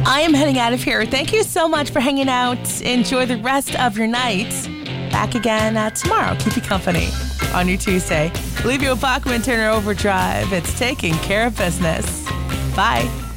I am heading out of here. Thank you so much for hanging out. Enjoy the rest of your night. Back again tomorrow. Keep you company on your Tuesday. Leave you a Bachman Turner Overdrive. It's taking care of business. Bye.